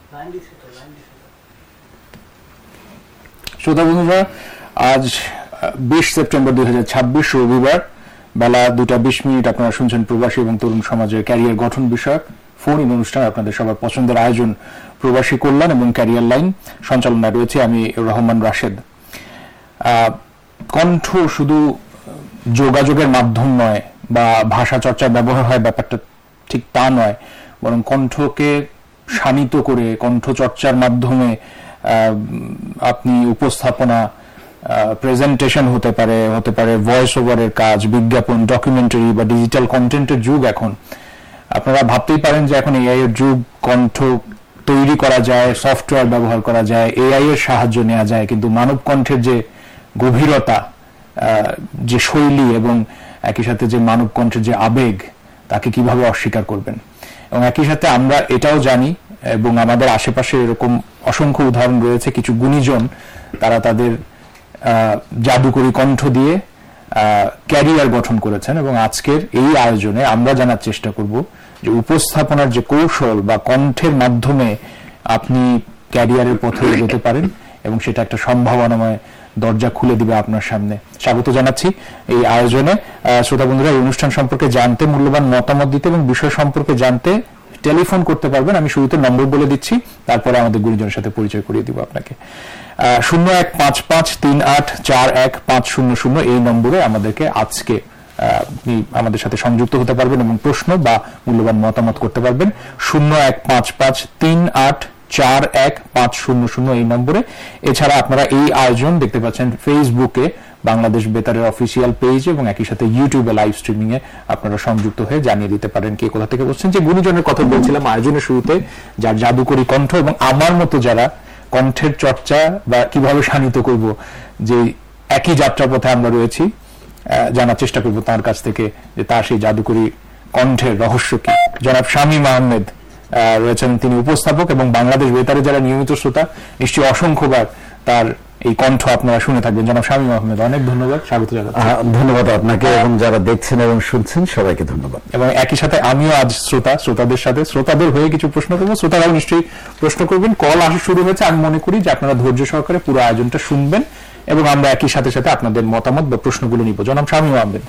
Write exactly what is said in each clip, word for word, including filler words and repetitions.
শ্রোতা বন্ধুরা, আজ বিশ সেপ্টেম্বর দুই হাজার ছাব্বিশ রবিবার বেলা দুটা বিশ মিনিট আপনারা শুনছেন প্রবাসী এবং তরুণ সমাজের ক্যারিয়ার গঠন বিষয়ক ফোন ইন অনুষ্ঠান। আপনাদের সবার পছন্দের আয়োজন প্রবাসী কল্যাণ এবং ক্যারিয়ার লাইন। সঞ্চালনায় রয়েছে আমি রহমান রাশেদ। কণ্ঠ শুধু যোগাযোগের মাধ্যম নয় বা ভাষা চর্চায় ব্যবহার হয়, ব্যাপারটা ঠিক তা নয়, বরং কণ্ঠকে শানিত করে কণ্ঠ চর্চার মাধ্যমে আপনি উপস্থাপনা, প্রেজেন্টেশন হতে পারে হতে পারে ভয়েস ওভারের কাজ, বিজ্ঞাপন, ডকুমেন্টারি বা ডিজিটাল কন্টেন্টের যুগ এখন। আপনারা ভাবতেই পারেন যে এখন এআই এর যুগ, কণ্ঠ তৈরি করা যায়, সফটওয়্যার ব্যবহার করা যায়, এআই এর সাহায্য নেওয়া যায়, কিন্তু মানব কণ্ঠের যে গভীরতা, যে শৈলী এবং একই সাথে যে মানব কণ্ঠের যে আবেগ, তাকে কিভাবে অস্বীকার করবেন। এবং একই সাথে আমরা এটাও জানি এবং আমাদের আশেপাশে এরকম অসংখ্য উদাহরণ রয়েছে, কিছু গুণীজন তারা তাদের জাদুকরী কণ্ঠ দিয়ে ক্যারিয়ার গঠন করেছেন। এবং আজকের এই আয়োজনে আমরা জানার চেষ্টা করব যে উপস্থাপনার যে কৌশল বা কণ্ঠের মাধ্যমে আপনি ক্যারিয়ারের পথে এগোতে পারেন এবং সেটা একটা সম্ভাবনাময় দরজা খুলে দিবে আপনার সামনে। স্বাগত জানাচ্ছি এই আয়োজনে। শ্রোতা বন্ধুরা, এই অনুষ্ঠান সম্পর্কে জানতে, মূল্যবান মতামত দিতে এবং বিষয় সম্পর্কে জানতে টেলিফোন করতে পারবেন। আমি শুরুতে নম্বর বলে দিচ্ছি, তারপরে আমাদের গুরুজনের সাথে পরিচয় করিয়ে দিব আপনাকে। শূন্য এক পাঁচ পাঁচ তিন আট চার এক পাঁচ শূন্য শূন্য এই নম্বরে আমাদেরকে আজকে আপনি আমাদের সাথে সংযুক্ত হতে পারবেন এবং প্রশ্ন বা মূল্যবান মতামত করতে পারবেন। শূন্য এক পাঁচ পাঁচ তিন আট চার এক পাঁচ শূন্য শূন্য এই নম্বরে। এছাড়া আপনারা এই আয়োজন দেখতে পাচ্ছেন ফেসবুকে, বাংলাদেশ বেতারের অফিসিয়াল পেজ এবং একই সাথে ইউটিউবে লাইভ স্ট্রিমিং এ আপনারা সংযুক্ত হয়ে জানিয়ে দিতে পারেন কে কোথা থেকে বলছেন। যে গুণীজনের কথা বলছিলাম আয়োজনের শুরুতে, যার জাদুকরী কণ্ঠ এবং আমার মতো যারা কণ্ঠের চর্চা বা কিভাবে শানিত করব, যে একই যাত্রাপথে আমরা রয়েছি, জানার চেষ্টা করব তার কাছ থেকে যে তার সেই জাদুকরী কণ্ঠের রহস্য কি। জনাব শামীম আহমেদ রয়েছেন, তিনি উপস্থাপক এবং বাংলাদেশ বেতারে যারা নিয়মিত শ্রোতা নিশ্চয়ই অসংখ্যবার তার এই কণ্ঠ আপনারা শুনে থাকবেন। জনাব শামীম আহমেদ, অনেক ধন্যবাদ, স্বাগত জানাচ্ছি। ধন্যবাদ আপনাকে এবং যারা দেখছেন এবং শুনছেন সবাইকে ধন্যবাদ। এবং একই সাথে আমিও আজ শ্রোতা, শ্রোতাদের সাথে শ্রোতাদের হয়ে কিছু প্রশ্ন করবো, শ্রোতারাও নিশ্চয়ই প্রশ্ন করবেন। কল আসা শুরু হয়েছে, আমি মনে করি যে আপনারা ধৈর্য সহকারে পুরো আয়োজনটা শুনবেন এবং আমরা একই সাথে সাথে আপনাদের মতামত বা প্রশ্নগুলো নিব। জনাব শামীম আহমেদ,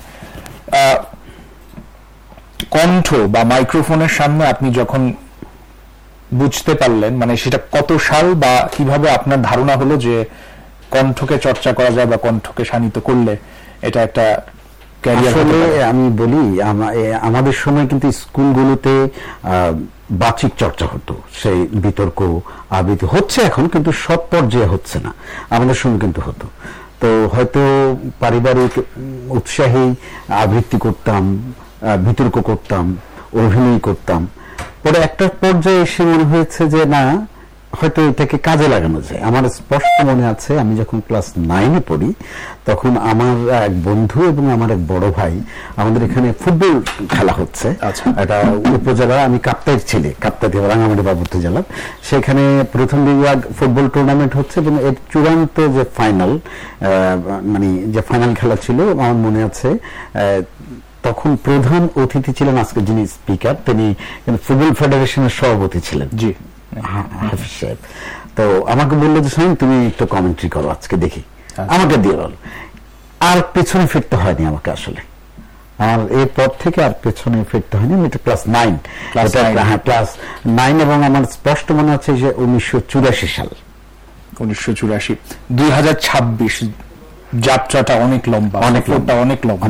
কণ্ঠ বা মাইক্রোফোনের সামনে আপনি যখন বুঝতে পারলেন, মানে সেটা কত সাল বা কিভাবে আপনার ধারণা হলো যে কণ্ঠকে চর্চা করা যায় বা কণ্ঠকে শানিত করলে এটা একটা ক্যারিয়ার? আসলে আমি বলি, আমাদের সময় কিন্তু স্কুলগুলোতে বাচিক চর্চা হতো, সেই বিতর্ক আবৃত্তি হচ্ছে এখন, কিন্তু সব পর্যায়ে হচ্ছে না, আমাদের সময় কিন্তু হতো। তো হয়তো পারিবারিক উৎসাহী আবৃত্তি করতাম, বিতর্ক করতাম, অভিনয় করতাম। পরে একটা পর্যায়ে এসে মনে হয়েছে যে না, হয়তো এটাকে কাজে লাগানো যায়। আমার স্পষ্ট মনে আছে, আমি যখন ক্লাস নাইনে পড়ি তখন আমার এক বন্ধু এবং আমার এক বড় ভাই, আমাদের এখানে ফুটবল খেলা হচ্ছে, একটা উপজেলা, আমি কাপ্তাইয়ের ছেলে, কাপ্তাই রাঙামাটি পার্বত্য জেলা, সেখানে প্রথম বিভাগ ফুটবল টুর্নামেন্ট হচ্ছে এবং এর চূড়ান্ত যে ফাইনাল, মানে যে ফাইনাল খেলা ছিল, আমার মনে আছে তখন প্রধান অতিথি ছিলেন আজকে যিনি স্পিকার, তিনি ফুটবল ফেডারেশনের সভাপতি ছিলেন, জি হাফিজ সাহেব। তো আমাকে বললো যে শামীম, তুমি একটু কমেন্ট্রি করো আজকে, দেখি। আমাকে দিয়ে বল, আর পেছনে ফিরতে হয়নি আমাকে। আসলে আমার এরপর থেকে আর পেছনে ফিরতে হয়নি। আমি এটা ক্লাস নাইন, হ্যাঁ ক্লাস নাইন এবং আমার স্পষ্ট মনে আছে যে উনিশশো চুরাশি সাল। উনিশশো চুরাশি দুই হাজার ছাব্বিশ যাত্রাটা অনেক লম্বা, অনেক লম্বা, অনেক লম্বা।